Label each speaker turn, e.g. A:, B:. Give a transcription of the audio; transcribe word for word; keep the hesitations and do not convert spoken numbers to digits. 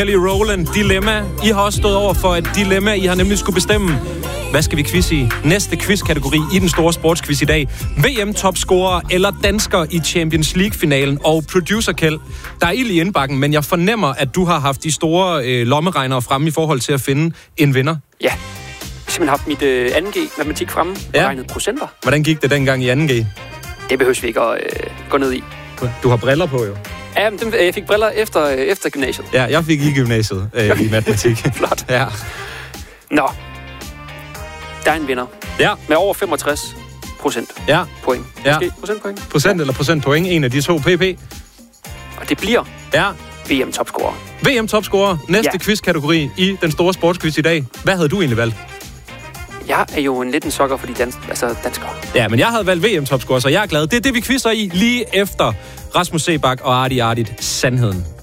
A: Kelly Rowland, dilemma. I har også stået over for et dilemma. I har nemlig skulle bestemme, hvad skal vi quizze i? Næste quizkategori i den store sportsquiz i dag. V M-topscorer eller dansker i Champions League-finalen. Og producer Kjeld, der er ild i indbakken, men jeg fornemmer, at du har haft de store øh, lommeregnere fremme i forhold til at finde en vinder.
B: Ja, jeg har simpelthen haft mit øh, anden G matematik fremme og
A: ja.
B: regnet procenter.
A: Hvordan gik det dengang i anden G?
B: Det behøver vi ikke at øh, gå ned i.
A: Du har briller på, jo.
B: Ja, men dem, jeg fik briller efter, øh, efter gymnasiet.
A: Ja, jeg fik i gymnasiet øh, i matematik.
B: Flot.
A: Ja.
B: Nå. Der er en vinder.
A: Ja.
B: Med over femogtres procent
A: ja.
B: point.
A: Ja.
B: Måske procentpoint?
A: Procent ja. eller procentpoint. En af de to. P P.
B: Og det bliver
A: ja.
B: V M-topscorer.
A: V M-topscorer. Næste ja. quizkategori i den store sportsquiz i dag. Hvad havde du egentlig valgt?
B: Jeg er jo en lidt en sokker for de dans- altså danskere.
A: Ja, men jeg havde valgt V M-topscorer, så jeg er glad. Det er det, vi quizzer i lige efter Rasmus Seebach og Arti Ardit Sandheden.